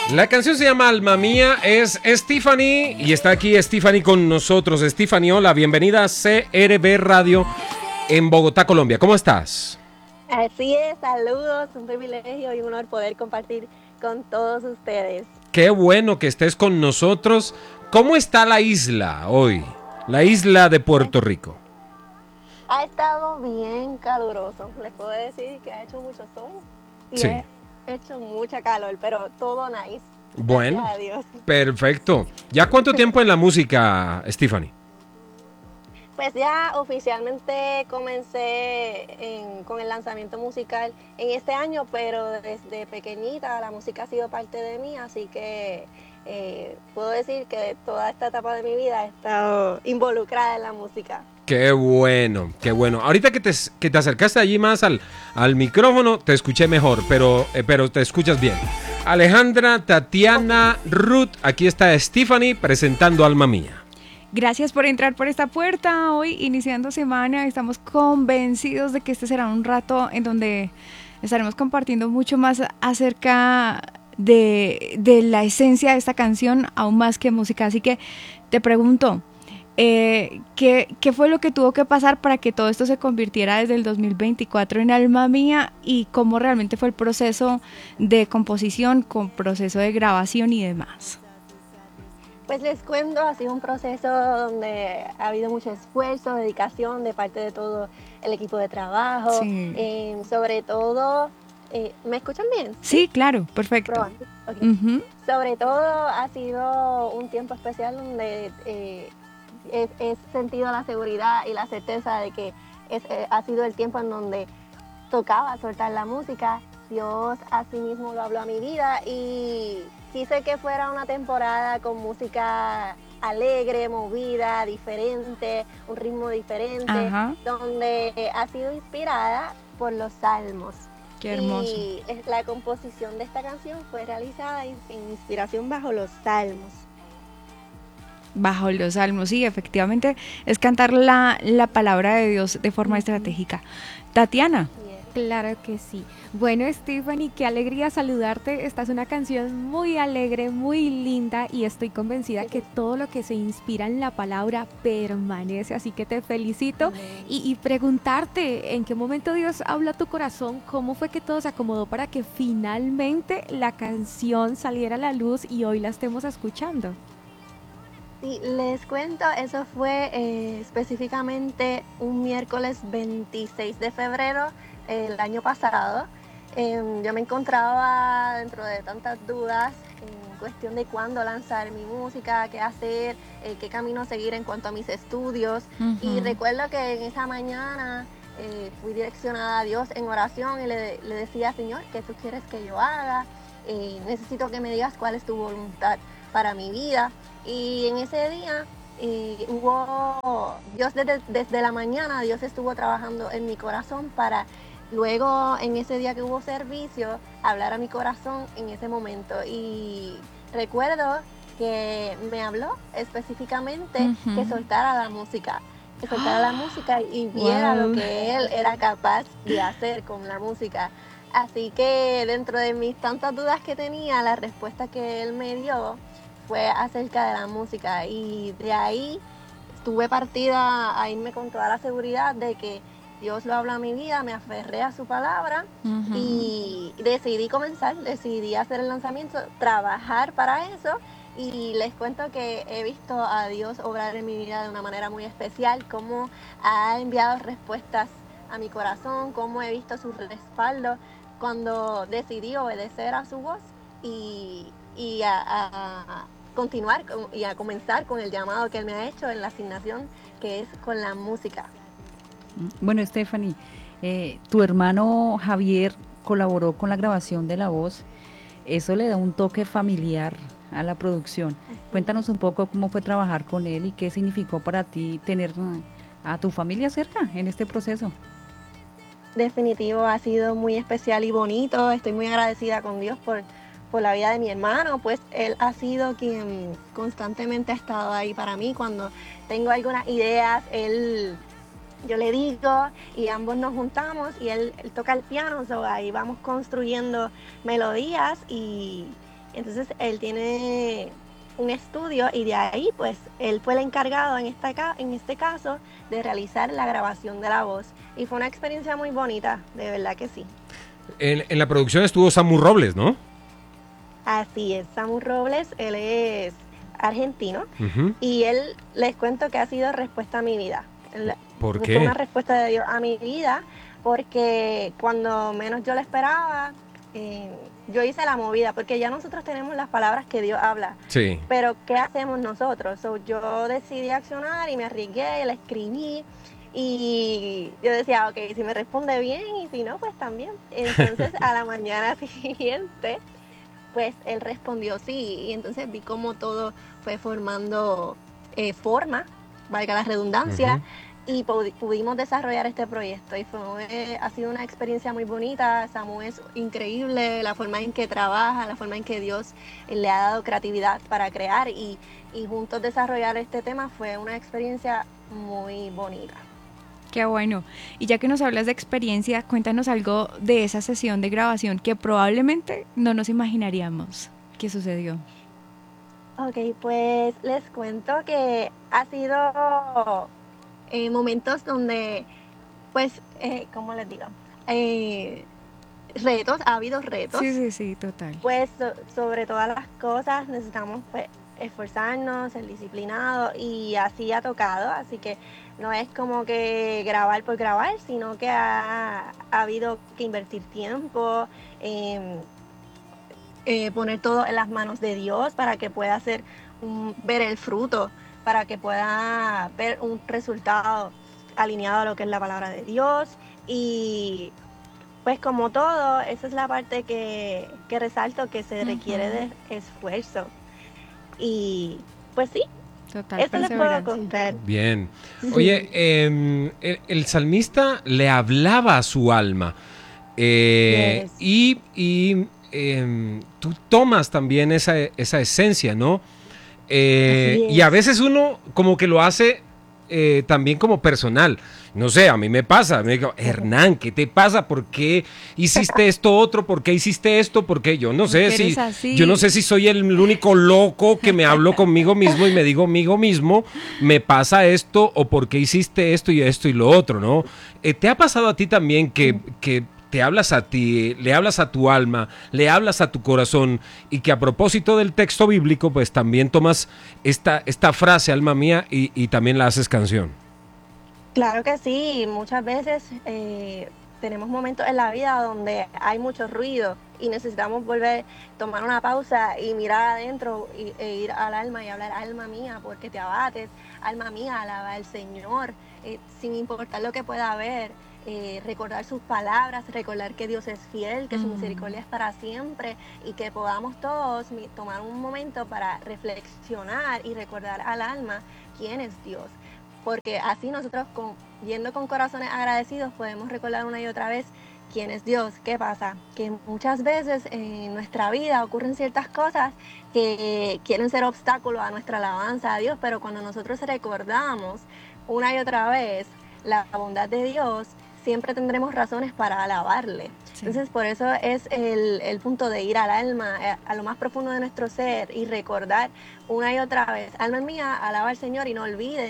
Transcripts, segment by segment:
La canción se llama Alma Mía, es Stephanie y está aquí Stephanie con nosotros. Stephanie, hola, bienvenida a CRB Radio en Bogotá, Colombia. ¿Cómo estás? Así es, saludos, un privilegio y un honor poder compartir con todos ustedes. Qué bueno que estés con nosotros. ¿Cómo está la isla hoy? La isla de Puerto Rico. Ha estado bien caluroso, les puedo decir que ha hecho mucho sol y Sí. ha hecho mucha calor, pero todo nice. Bueno, Gracias a Dios. perfecto. ¿Ya cuánto tiempo en la música, Stephanie? Pues ya oficialmente comencé con el lanzamiento musical en este año, pero desde pequeñita la música ha sido parte de mí, así que puedo decir que toda esta etapa de mi vida he estado involucrada en la música. Qué bueno, qué bueno. Ahorita que te acercaste allí más al micrófono, te escuché mejor, pero te escuchas bien. Alejandra, Tatiana, Ruth, aquí está Stephanie presentando Alma Mía. Gracias por entrar por esta puerta. Hoy, iniciando semana, estamos convencidos de que este será un rato en donde estaremos compartiendo mucho más acerca de la esencia de esta canción, aún más que música. Así que te pregunto, ¿qué fue lo que tuvo que pasar para que todo esto se convirtiera desde el 2024 en Alma Mía y cómo realmente fue el proceso de composición, con proceso de grabación y demás? Pues les cuento, ha sido un proceso donde ha habido mucho esfuerzo, dedicación de parte de todo el equipo de trabajo, Sí. sobre todo, ¿me escuchan bien? Sí, claro, perfecto. Probando. Okay. Sobre todo ha sido un tiempo especial donde he sentido la seguridad y la certeza de que ha sido el tiempo en donde tocaba soltar la música. Dios asimismo lo habló a mi vida y quise que fuera una temporada con música alegre, movida, diferente, un ritmo diferente, donde ha sido inspirada por los salmos. Qué hermoso. Y la composición de esta canción fue realizada en inspiración bajo los salmos. Bajo los salmos, sí, efectivamente, es cantar la palabra de Dios de forma estratégica. Tatiana. Claro que sí. Bueno, Stephanie, qué alegría saludarte. Esta es una canción muy alegre, muy linda y estoy convencida que todo lo que se inspira en la palabra permanece, así que te felicito y preguntarte en qué momento Dios habla a tu corazón, cómo fue que todo se acomodó para que finalmente la canción saliera a la luz y hoy la estemos escuchando. Sí, les cuento, eso fue específicamente un miércoles 26 de febrero el año pasado. Yo me encontraba dentro de tantas dudas en cuestión de cuándo lanzar mi música, qué hacer, qué camino seguir en cuanto a mis estudios. Y recuerdo que en esa mañana fui direccionada a Dios en oración y le decía, Señor, ¿qué tú quieres que yo haga? Necesito que me digas cuál es tu voluntad para mi vida. Y en ese día Dios desde la mañana, Dios estuvo trabajando en mi corazón para luego en ese día que hubo servicio, hablar a mi corazón en ese momento. Y recuerdo que me habló específicamente que soltara la música. Que soltara la música y viera lo que él era capaz de hacer con la música. Así que dentro de mis tantas dudas que tenía, la respuesta que él me dio fue acerca de la música. Y de ahí estuve partida a irme con toda la seguridad de que Dios lo habló a mi vida, me aferré a su palabra y decidí hacer el lanzamiento, trabajar para eso. Y les cuento que he visto a Dios obrar en mi vida de una manera muy especial, cómo ha enviado respuestas a mi corazón, cómo he visto su respaldo cuando decidí obedecer a su voz y a continuar y a comenzar con el llamado que Él me ha hecho en la asignación que es con la música. Bueno, Stephanie, tu hermano Javier colaboró con la grabación de la voz. Eso le da un toque familiar a la producción. Cuéntanos un poco cómo fue trabajar con él y qué significó para ti tener a tu familia cerca en este proceso. Definitivo, ha sido muy especial y bonito. Estoy muy agradecida con Dios por la vida de mi hermano, pues él ha sido quien constantemente ha estado ahí para mí. Cuando tengo algunas ideas, yo le digo y ambos nos juntamos y él toca el piano, ahí vamos construyendo melodías y Entonces él tiene un estudio y de ahí pues él fue el encargado en este caso de realizar la grabación de la voz y fue una experiencia muy bonita, de verdad que sí. En la producción estuvo Samu Robles, ¿no? Así es, Samu Robles, él es argentino Ujú. y él, les cuento que ha sido respuesta a mi vida. ¿Por Fue qué? una respuesta de Dios a mi vida porque cuando menos yo lo esperaba, yo hice la movida, porque ya nosotros tenemos las palabras que Dios habla, Sí. pero ¿qué hacemos nosotros? So, yo decidí accionar y me arriesgué, la escribí y yo decía, ok, si me responde bien y si no, pues también. Entonces a la mañana siguiente, pues él respondió sí y entonces vi cómo todo fue formando forma, valga la redundancia, Ujú. y pudimos desarrollar este proyecto y ha sido una experiencia muy bonita. Samu es increíble, la forma en que trabaja, la forma en que Dios le ha dado creatividad para crear y juntos desarrollar este tema fue una experiencia muy bonita. Qué bueno. Y ya que nos hablas de experiencia, cuéntanos algo de esa sesión de grabación que probablemente no nos imaginaríamos que sucedió. Ok, pues les cuento que ha sido momentos donde, pues, ¿cómo les digo? Retos, ha habido retos, Sí, sí, sí, total. pues sobre todas las cosas necesitamos pues, esforzarnos, ser disciplinados y así ha tocado, así que no es como que grabar por grabar, sino que ha habido que invertir tiempo, poner todo en las manos de Dios para que pueda ver el fruto, para que pueda ver un resultado alineado a lo que es la palabra de Dios y pues como todo, esa es la parte que resalto, que se requiere de esfuerzo. Y pues sí, Total eso les puedo perseverancia. contar. Bien. Oye, el salmista le hablaba a su alma. Yes. Tú tomas también esa esencia, ¿no? Así Y a es. veces uno como que lo hace también como personal. No sé, a mí me pasa. Me digo, Hernán, ¿qué te pasa? ¿Por qué hiciste esto otro? ¿Por qué hiciste esto? ¿Por qué? Yo no sé Porque eres si, así. yo no sé si soy el único loco que me hablo conmigo mismo y me digo conmigo mismo, me pasa esto o por qué hiciste esto y lo otro, ¿no? ¿Te ha pasado a ti también que te hablas a ti, le hablas a tu alma, le hablas a tu corazón y que a propósito del texto bíblico, pues también tomas esta frase, alma mía, y también la haces canción? Claro que sí, muchas veces tenemos momentos en la vida donde hay mucho ruido y necesitamos tomar una pausa y mirar adentro e ir al alma y hablar, alma mía, porque te abates, alma mía, alaba al Señor, sin importar lo que pueda haber. Recordar sus palabras, recordar que Dios es fiel, que su misericordia es para siempre y que podamos todos tomar un momento para reflexionar y recordar al alma quién es Dios. Porque así nosotros, yendo con corazones agradecidos, podemos recordar una y otra vez quién es Dios. ¿Qué pasa? Que muchas veces en nuestra vida ocurren ciertas cosas que quieren ser obstáculos a nuestra alabanza a Dios, pero cuando nosotros recordamos una y otra vez la bondad de Dios, siempre tendremos razones para alabarle. Sí. Entonces, por eso es el punto de ir al alma, a lo más profundo de nuestro ser y recordar una y otra vez, alma mía, alaba al Señor y no olvides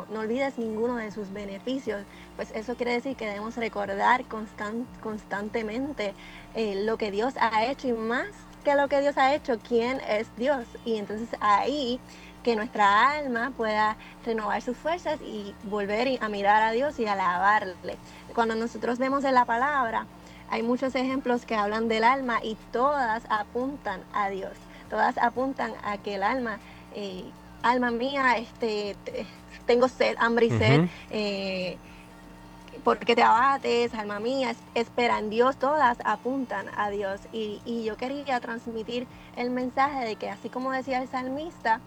ninguno de sus beneficios. Pues eso quiere decir que debemos recordar constantemente lo que Dios ha hecho y más que lo que Dios ha hecho, quién es Dios. Y entonces ahí que nuestra alma pueda renovar sus fuerzas y volver a mirar a Dios y alabarle. Cuando nosotros vemos en la palabra, hay muchos ejemplos que hablan del alma y todas apuntan a Dios. Todas apuntan a que el alma, alma mía, tengo sed, hambre y sed, porque te abates, alma mía, espera en Dios, todas apuntan a Dios. Y yo quería transmitir el mensaje de que así como decía el salmista,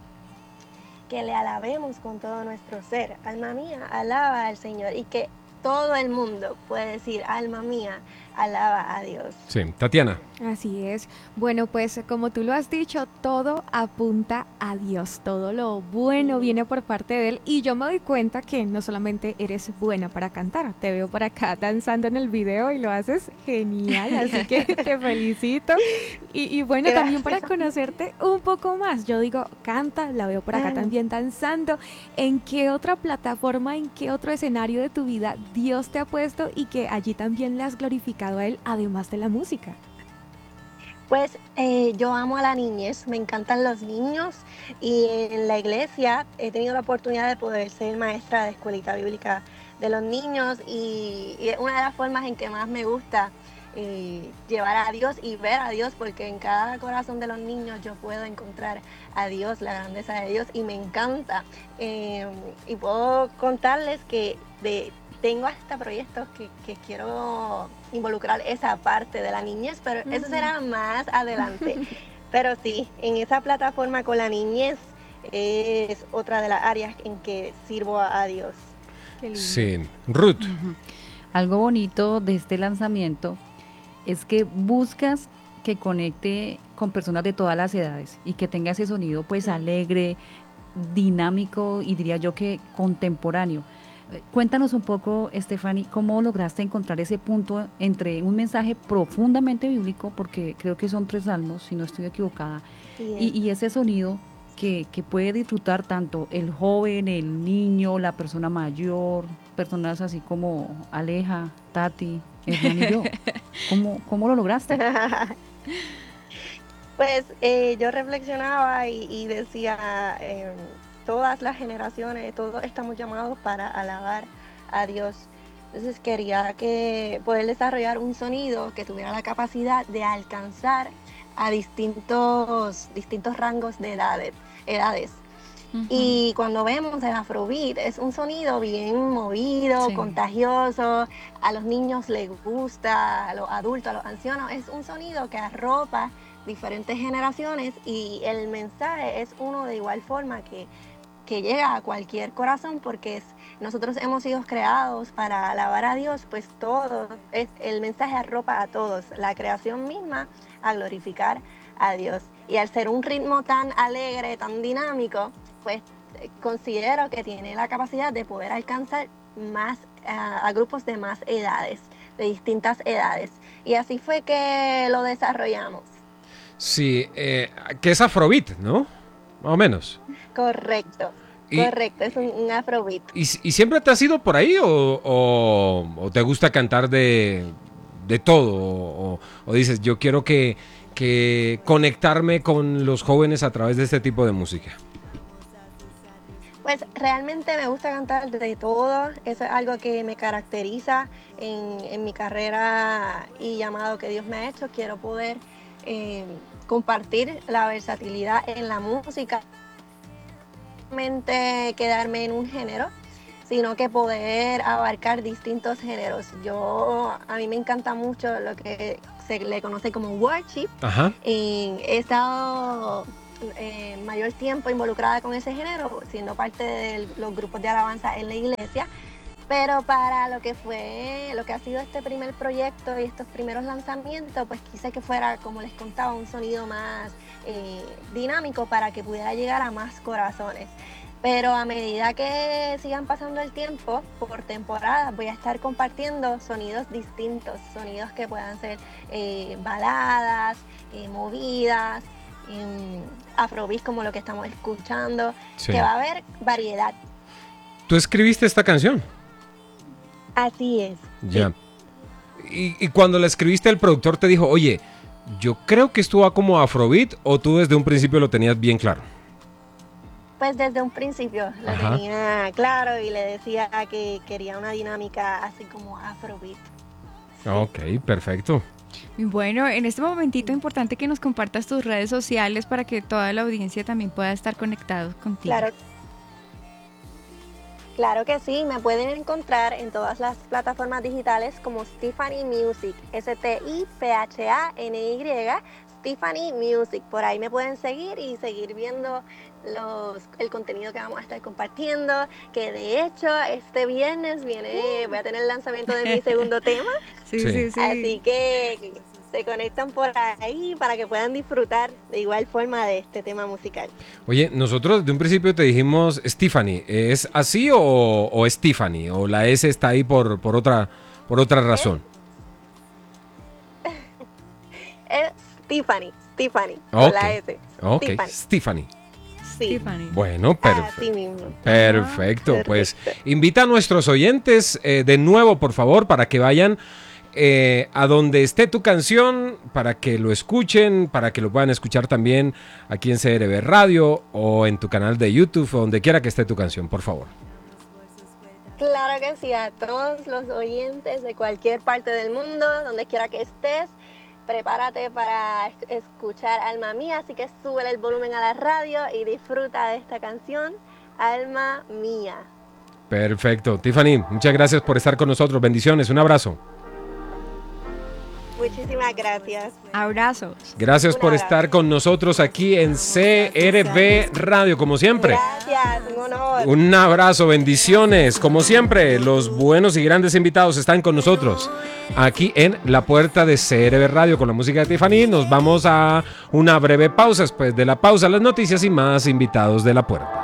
que le alabemos con todo nuestro ser. Alma mía, alaba al Señor y que todo el mundo puede decir, alma mía, alaba a Dios. Sí, Tatiana. Así es. Bueno, pues como tú lo has dicho, todo apunta a Dios. Todo lo bueno viene por parte de Él. Y yo me doy cuenta que no solamente eres buena para cantar, te veo por acá danzando en el video y lo haces genial. Así que te felicito. Y bueno, Gracias. también para conocerte un poco más. Yo digo, canta, la veo por acá también danzando. ¿En qué otra plataforma, en qué otro escenario de tu vida Dios te ha puesto y que allí también le has glorificado a Él, además de la música? Pues yo amo a la niñez, me encantan los niños y en la iglesia he tenido la oportunidad de poder ser maestra de escuelita bíblica de los niños y es una de las formas en que más me gusta llevar a Dios y ver a Dios, porque en cada corazón de los niños yo puedo encontrar a Dios, la grandeza de Dios, y me encanta. Y puedo contarles que tengo hasta proyectos que quiero involucrar esa parte de la niñez, pero eso será más adelante. Pero sí, en esa plataforma con la niñez es otra de las áreas en que sirvo a Dios. Qué lindo. Sí, Ruth. Algo bonito de este lanzamiento es que buscas que conecte con personas de todas las edades y que tenga ese sonido pues alegre, dinámico y diría yo que contemporáneo. Cuéntanos un poco, Stephanie, cómo lograste encontrar ese punto entre un mensaje profundamente bíblico, porque creo que son 3 salmos, si no estoy equivocada, y ese sonido que puede disfrutar tanto el joven, el niño, la persona mayor, personas así como Aleja, Tati, Hernán y yo. ¿Cómo lo lograste? Pues yo reflexionaba y decía, todas las generaciones, todos estamos llamados para alabar a Dios. Entonces quería poder desarrollar un sonido que tuviera la capacidad de alcanzar a distintos rangos de edades. Uh-huh. Y cuando vemos el Afrobeat, es un sonido bien movido, sí, contagioso, a los niños les gusta, a los adultos, a los ancianos, es un sonido que arropa diferentes generaciones y el mensaje es uno de igual forma que llega a cualquier corazón, porque nosotros hemos sido creados para alabar a Dios, pues el mensaje arropa a todos, la creación misma a glorificar a Dios. Y al ser un ritmo tan alegre, tan dinámico, pues considero que tiene la capacidad de poder alcanzar más a grupos de más edades, de distintas edades. Y así fue que lo desarrollamos. Sí, que es Afrobeat, ¿no? Más o menos. Correcto, es un Afrobeat. ¿Y siempre te has ido por ahí o te gusta cantar de todo? O dices, yo quiero que conectarme con los jóvenes a través de este tipo de música? Pues realmente me gusta cantar de todo, eso es algo que me caracteriza en mi carrera y llamado que Dios me ha hecho. Quiero poder compartir la versatilidad en la música, no solamente quedarme en un género, sino que poder abarcar distintos géneros. A mí me encanta mucho lo que se le conoce como worship. Ajá. He estado mayor tiempo involucrada con ese género, siendo parte de los grupos de alabanza en la iglesia, pero para lo que ha sido este primer proyecto y estos primeros lanzamientos, pues quise que fuera, como les contaba, un sonido más dinámico para que pudiera llegar a más corazones. Pero a medida que sigan pasando el tiempo, por temporada, voy a estar compartiendo sonidos distintos, sonidos que puedan ser baladas, movidas, Afrobeat como lo que estamos escuchando, sí, que va a haber variedad. ¿Tú escribiste esta canción? Así es. Ya. Sí. Y cuando la escribiste, el productor te dijo, oye, yo creo que esto va como Afrobeat, o tú desde un principio lo tenías bien claro? Pues desde un principio lo tenía claro y le decía que quería una dinámica así como Afrobeat. Sí. Ok, perfecto. Bueno, en este momentito es importante que nos compartas tus redes sociales para que toda la audiencia también pueda estar conectados contigo. Claro que sí, me pueden encontrar en todas las plataformas digitales como Stephanie Music, Stephany, Tiffany Music. Por ahí me pueden seguir y seguir viendo el contenido que vamos a estar compartiendo, que de hecho este viernes voy a tener el lanzamiento de mi segundo tema. Sí. Así que se conectan por ahí para que puedan disfrutar de igual forma de este tema musical. Oye, nosotros de un principio te dijimos Stephanie, ¿es así o es Tiffany? ¿O la S está ahí por otra razón? Es Tiffany, con Ok. la S. Ok, Tiffany. Stephanie. Sí. Tiffany. Bueno, Así mismo. perfecto. Pues Perfecto. invita a nuestros oyentes de nuevo, por favor, para que vayan a donde esté tu canción, para que lo escuchen, para que lo puedan escuchar también aquí en CRB Radio o en tu canal de YouTube o donde quiera que esté tu canción, por favor. Claro que sí, a todos los oyentes de cualquier parte del mundo, donde quiera que estés, prepárate para escuchar Alma Mía, así que sube el volumen a la radio y disfruta de esta canción, Alma Mía. Perfecto. Tiffany, muchas gracias por estar con nosotros. Bendiciones, un abrazo. Muchísimas gracias. Abrazos. Gracias Un por abrazo. estar con nosotros aquí en CRB Radio, como siempre. Gracias, un honor. Un abrazo, bendiciones. Como siempre, los buenos y grandes invitados están con nosotros aquí en la puerta de CRB Radio con la música de Tiffany. Nos vamos a una breve pausa. Después de la pausa, las noticias y más invitados de la puerta.